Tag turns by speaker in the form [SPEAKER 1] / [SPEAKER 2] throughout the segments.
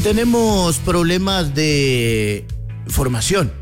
[SPEAKER 1] Tenemos problemas de formación.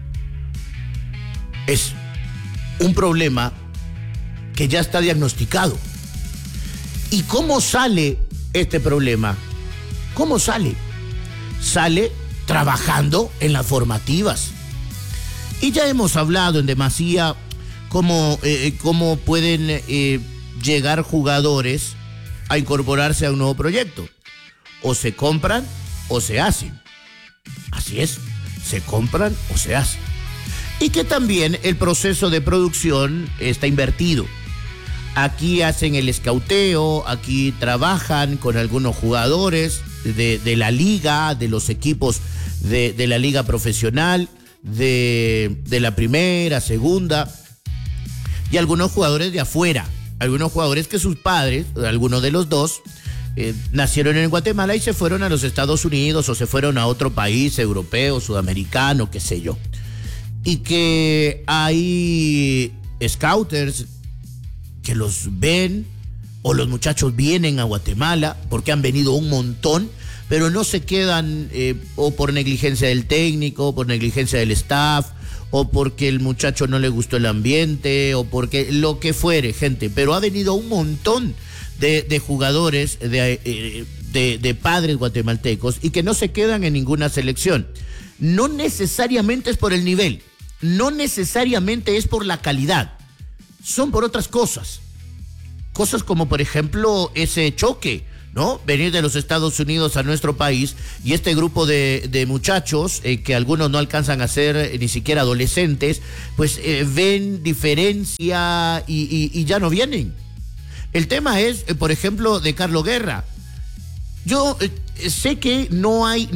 [SPEAKER 1] Es un problema que ya está diagnosticado. ¿Y cómo sale este problema? ¿Cómo sale? Sale trabajando en las formativas. Y ya hemos hablado en demasía cómo pueden llegar jugadores a incorporarse a un nuevo proyecto. O se compran o se hacen. Así es, se compran o se hacen. Y que también el proceso de producción está invertido. Aquí hacen el escauteo, aquí trabajan con algunos jugadores de la liga, de los equipos de la liga profesional, de la primera, segunda, y algunos jugadores de afuera, algunos jugadores que sus padres, algunos de los dos, nacieron en Guatemala y se fueron a los Estados Unidos o se fueron a otro país europeo, sudamericano, qué sé yo. Y que hay scouters que los ven, o los muchachos vienen a Guatemala porque han venido un montón, pero no se quedan o por negligencia del técnico, o por negligencia del staff, o porque el muchacho no le gustó el ambiente, o porque lo que fuere, gente. Pero ha venido un montón de jugadores, de padres guatemaltecos, y que no se quedan en ninguna selección. No necesariamente es por el nivel, no necesariamente es por la calidad, son por otras cosas. Cosas como, por ejemplo, ese choque, ¿no? Venir de los Estados Unidos a nuestro país y este grupo de muchachos, que algunos no alcanzan a ser ni siquiera adolescentes, pues ven diferencia y ya no vienen. El tema es, por ejemplo, de Carlos Guerra. Yo sé que no hay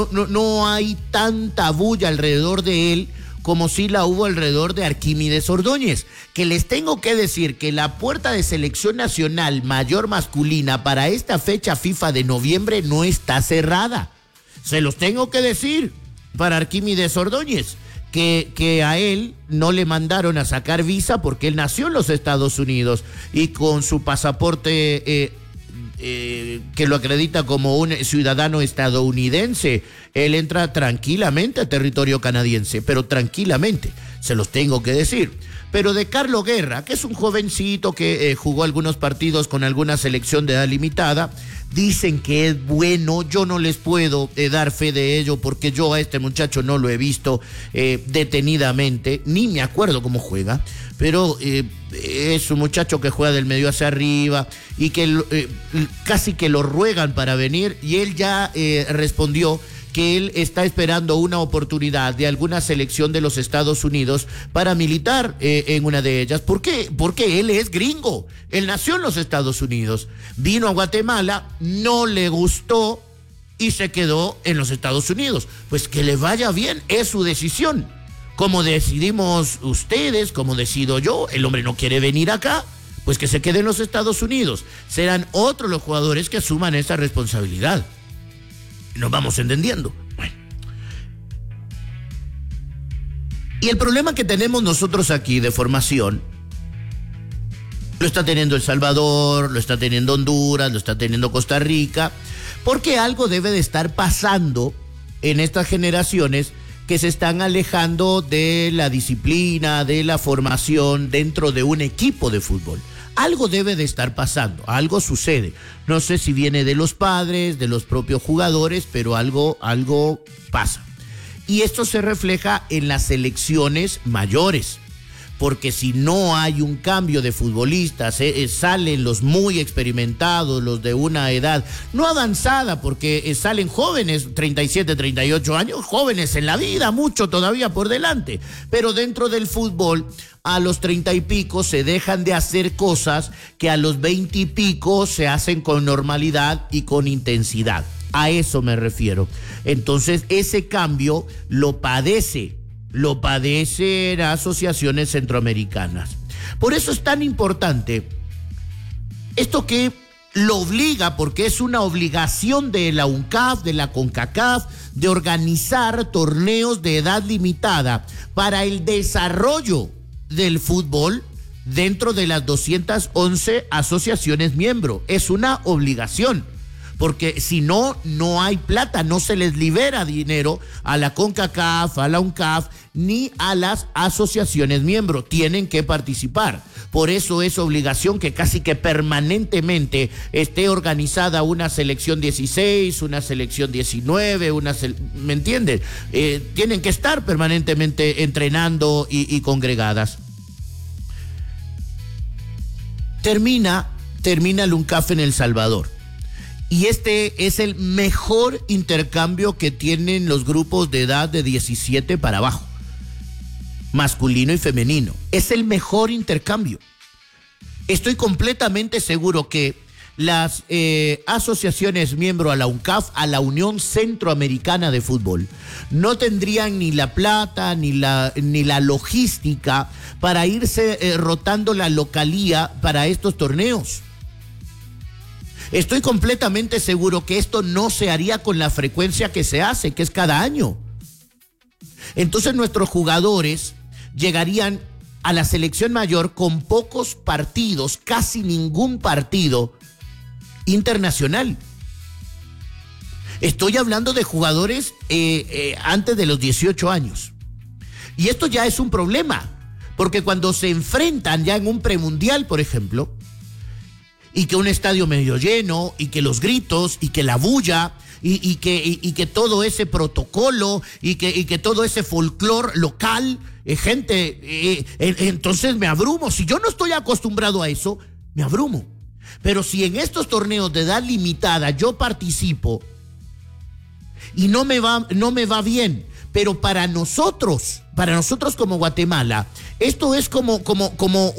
[SPEAKER 1] tanta bulla alrededor de él como si la hubo alrededor de Arquímedes Ordóñez, que les tengo que decir que la puerta de selección nacional mayor masculina para esta fecha FIFA de noviembre no está cerrada. Se los tengo que decir para Arquímedes Ordóñez, que a él no le mandaron a sacar visa porque él nació en los Estados Unidos y con su pasaporte que lo acredita como un ciudadano estadounidense, él entra tranquilamente a territorio canadiense, pero tranquilamente, se los tengo que decir. Pero de Carlos Guerra, que es un jovencito que jugó algunos partidos con alguna selección de edad limitada, dicen que es bueno. Yo no les puedo dar fe de ello porque yo a este muchacho no lo he visto detenidamente, ni me acuerdo cómo juega, pero es un muchacho que juega del medio hacia arriba y que casi que lo ruegan para venir, y él ya respondió que él está esperando una oportunidad de alguna selección de los Estados Unidos para militar en una de ellas. ¿Por qué? Porque él es gringo, él nació en los Estados Unidos, vino a Guatemala, no le gustó y se quedó en los Estados Unidos. Pues que le vaya bien, es su decisión. Como decidimos ustedes, como decido yo, el hombre no quiere venir acá, pues que se quede en los Estados Unidos. Serán otros los jugadores que asuman esa responsabilidad. Nos vamos entendiendo. Bueno. Y el problema que tenemos nosotros aquí de formación lo está teniendo El Salvador, lo está teniendo Honduras, lo está teniendo Costa Rica, porque algo debe de estar pasando en estas generaciones que se están alejando de la disciplina, de la formación dentro de un equipo de fútbol. Algo debe de estar pasando, algo sucede. No sé si viene de los padres, de los propios jugadores, pero algo pasa. Y esto se refleja en las selecciones mayores, porque si no hay un cambio de futbolistas, salen los muy experimentados, los de una edad no avanzada, porque salen jóvenes, 37, 38 años, jóvenes en la vida, mucho todavía por delante, pero dentro del fútbol a los 30 y pico se dejan de hacer cosas que a los 20 y pico se hacen con normalidad y con intensidad. A eso me refiero. Entonces ese cambio lo padecen asociaciones centroamericanas. Por eso es tan importante esto, que lo obliga, porque es una obligación de la UNCAF, de la CONCACAF, de organizar torneos de edad limitada para el desarrollo del fútbol dentro de las 211 asociaciones miembro. Es una obligación, porque si no, no hay plata, no se les libera dinero a la CONCACAF, a la UNCAF, ni a las asociaciones miembros. Tienen que participar. Por eso es obligación que casi que permanentemente esté organizada una selección 16, una selección 19, ¿me entiendes? Tienen que estar permanentemente entrenando y congregadas. Termina el UNCAF en El Salvador. Y este es el mejor intercambio que tienen los grupos de edad de 17 para abajo, masculino y femenino. Es el mejor intercambio. Estoy completamente seguro que las asociaciones miembro a la UNCAF, a la Unión Centroamericana de Fútbol, no tendrían ni la plata ni la logística para irse rotando la localía para estos torneos. Estoy completamente seguro que esto no se haría con la frecuencia que se hace, que es cada año. Entonces nuestros jugadores llegarían a la selección mayor con pocos partidos, casi ningún partido internacional. Estoy hablando de jugadores antes de los 18 años. Y esto ya es un problema, porque cuando se enfrentan ya en un premundial, por ejemplo, y que un estadio medio lleno, y que los gritos, y que la bulla, y que todo ese protocolo, y que todo ese folclor local, entonces me abrumo. Si yo no estoy acostumbrado a eso, me abrumo. Pero si en estos torneos de edad limitada yo participo y no me va bien, pero para nosotros como Guatemala, esto es como